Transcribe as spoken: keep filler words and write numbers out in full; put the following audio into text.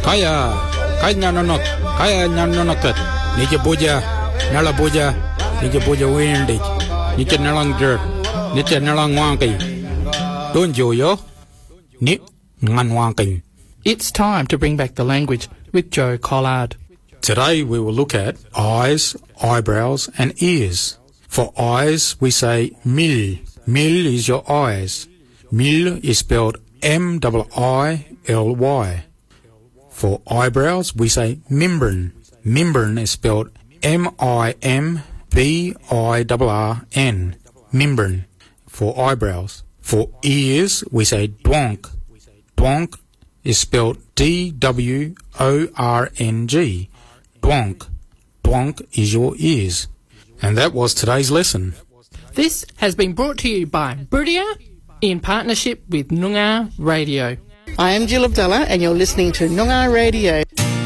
Kaya, kaya nanonot, kaya nanonotat. Nija boja, nala boja, nija boja windig. Nija nalang dirt, nija nalang wanki. Don't you yo? Ni ngan wanking. It's time to bring back the language with Joe Collard. Today we will look at eyes, eyebrows and ears. For eyes we say mil. Mil is your eyes. Mil is spelled M I I L Y. For eyebrows we say membrane. Membrane is spelled M I M B I R R N. Membrane for eyebrows. For ears we say dwonk. Dwonk is spelled D W O R N G. Dwonk. Dwonk is your ears. And that was today's lesson. This has been brought to you by Brudia in partnership with Noongar Radio. I am Jill Abdallah and you're listening to Noongar Radio.